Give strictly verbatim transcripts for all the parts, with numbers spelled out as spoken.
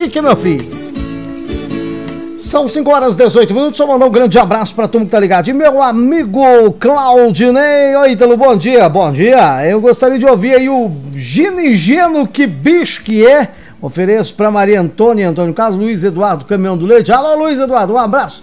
chique, meu filho. São cinco horas e dezoito minutos, só mandar um grande abraço pra turma que tá ligado. E meu amigo Claudinei, oi Ítalo, bom dia, bom dia. Eu gostaria de ouvir aí o Gino e Gino, que bicho que é. Ofereço pra Maria Antônia, Antônio Carlos, Luiz Eduardo, Caminhão do Leite. Alô, Luiz Eduardo, um abraço.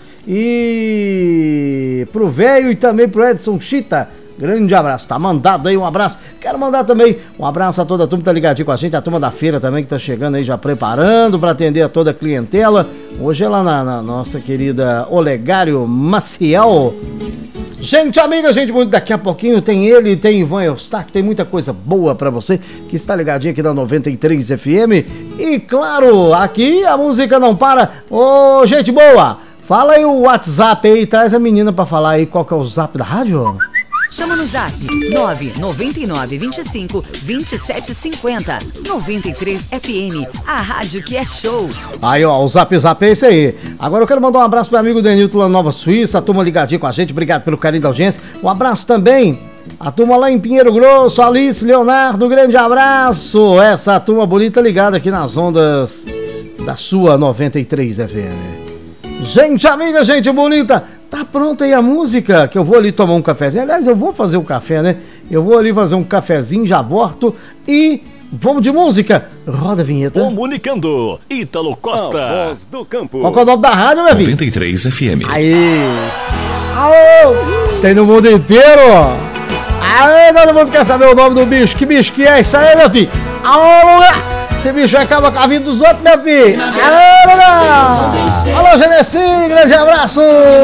E pro velho e também pro Edson Chita, grande abraço, tá mandado aí um abraço. Quero mandar também um abraço a toda a turma que tá ligadinho com a gente, a turma da feira também que tá chegando aí já preparando pra atender a toda a clientela. Hoje é lá na, na nossa querida Olegário Maciel. Gente, amiga, gente, muito daqui a pouquinho tem ele, tem Ivan Eustáquio, tem muita coisa boa pra você que está ligadinho aqui na noventa e três F M. E claro, aqui a música não para. Ô, gente boa, fala aí o WhatsApp aí, traz a menina pra falar aí qual que é o zap da rádio. Chama no zap nove nove nove, vinte e cinco, vinte e sete cinquenta. noventa e três F M, a rádio que é show. Aí, ó, o zap zap é esse aí. Agora eu quero mandar um abraço pro meu amigo Denilton lá na Nova Suíça, a turma ligadinha com a gente, obrigado pelo carinho da audiência. Um abraço também a turma lá em Pinheiro Grosso, Alice, Leonardo, grande abraço. Essa turma bonita ligada aqui nas ondas da sua noventa e três F M. Gente, amiga, gente bonita, tá pronta aí a música? Que eu vou ali tomar um cafezinho. Aliás, eu vou fazer um café, né? Eu vou ali fazer um cafezinho, já volto e vamos de música. Roda a vinheta. Comunicando, Ítalo Costa. A voz do campo. Qual que é o nome da rádio, meu filho? noventa e três F M. Aí. Aô! Tem no mundo inteiro. Aê, todo mundo quer saber o nome do bicho. Que bicho que é isso aí, meu filho? Aô, esse bicho acaba com a vida dos outros, meu filho. Alô, Lula! Alô, Genesi, grande abraço!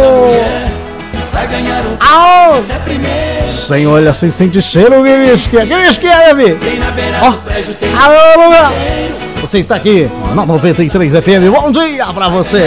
Aô! Sem olho, sem sentir cheiro, que bicho que é? Que bicho que é, meu filho? Ó! Alô, Lula! Você está aqui na noventa e três F M. Bom dia pra você!